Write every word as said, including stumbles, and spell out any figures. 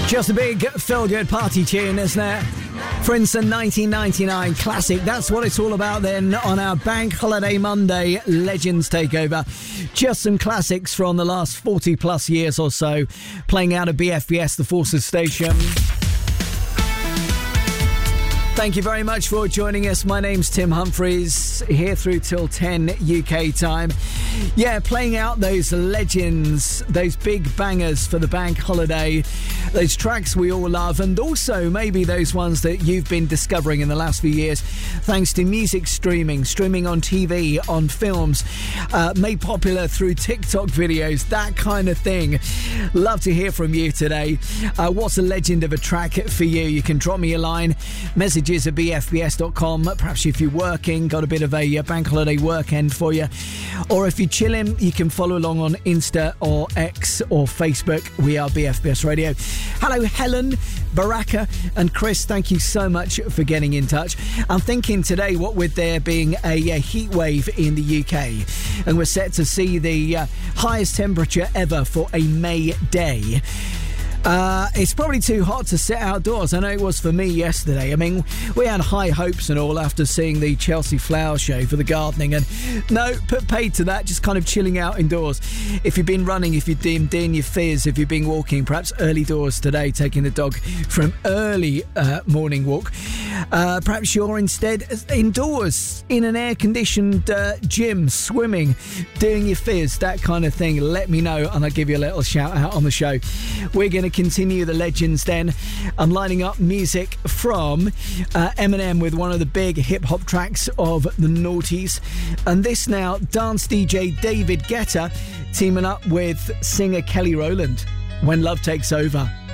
Just a big feel-good party tune, isn't it? Princeton nineteen ninety-nine classic. That's what it's all about then on our Bank Holiday Monday Legends Takeover. Just some classics from the last forty plus years or so, playing out of B F B S, the Forces Station. Thank you very much for joining us. My name's Tim Humphreys, here through till ten U K time. Yeah, playing out those legends, those big bangers for the bank holiday, those tracks we all love, and also maybe those ones that you've been discovering in the last few years thanks to music streaming, streaming on T V, on films, uh, made popular through TikTok videos, that kind of thing. Love to hear from you today. Uh, what's a legend of a track for you? You can drop me a line, message at b f b s dot com. Perhaps if you're working, got a bit of a bank holiday weekend for you, or if you're chilling, you can follow along on Insta or X or Facebook. We are B F B S Radio. Hello Helen, Baraka and Chris, thank you so much for getting in touch. I'm thinking today, what with there being a, a heat wave in the U K, and we're set to see the uh, highest temperature ever for a May day. Uh, it's probably too hot to sit outdoors. I know it was for me yesterday. I mean, we had high hopes and all after seeing the Chelsea Flower Show for the gardening, and no, put paid to that, just kind of chilling out indoors. If you've been running, if you've been doing your fizz, if you've been walking, perhaps early doors today, taking the dog for an early uh, morning walk. Uh, perhaps you're instead indoors in an air-conditioned uh, gym, swimming, doing your fizz, that kind of thing. Let me know and I'll give you a little shout out on the show. We're going to continue the legends then. I'm lining up music from uh, Eminem with one of the big hip-hop tracks of the noughties, and this now, dance D J David Guetta teaming up with singer Kelly Rowland, When Love Takes Over.